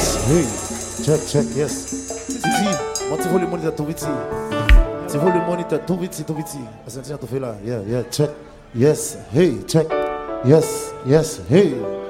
yes, hey. Check, yes. Titi, mon petit volume moniteur tout vite. Petit volume moniteur tout vite. Attention, tout fait là. Yeah, check. Yes, hey, check. Yes, hey.